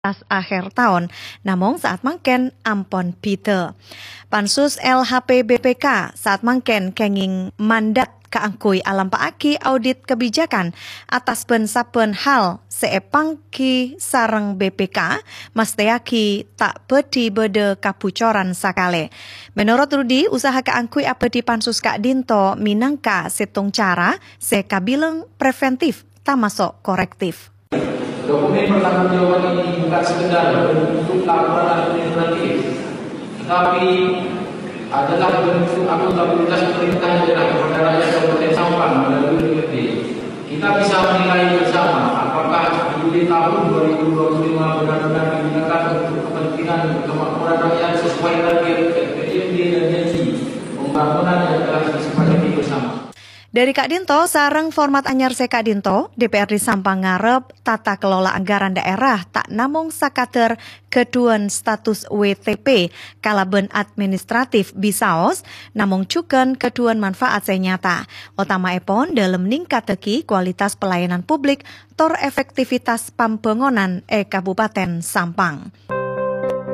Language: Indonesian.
akhir tahun, namun saat mangken ampon pite. Pansus LHP BPK saat mangken kenging mandat kaangkui alampaaki audit kebijakan atas pensapen hal seepangki sareng BPK masteaki tak peti bede kapucoran sakale. Menurut Rudi, usaha kaangkui apeti pansus Kak Dinto minangka setung cara sekabileng preventif tak masuk korektif. Dokumen pertanggungjawaban ini bukan sekedar bentuk laporan administratif, tetapi adalah bentuk akuntabilitas pemerintah daerah kepada rakyat Kabupaten Sampang melalui DPT. Kita bisa menilai bersama apakah Juli tahun 2025 benar-benar digunakan untuk kepentingan kemakmuran rakyat sesuai target PPMD dan janji pembangunan yang telah disepakati bersama. Dari Kak Dinto, sareng format anyar Kak Dinto, DPRD Sampang ngarep tata kelola anggaran daerah tak namung sakater keduan status WTP kalaben administratif bisaos, namung cuken keduan manfaat senyata. Utama epon dalam ningkateki kualitas pelayanan publik tor efektivitas pambangunan Kabupaten Sampang.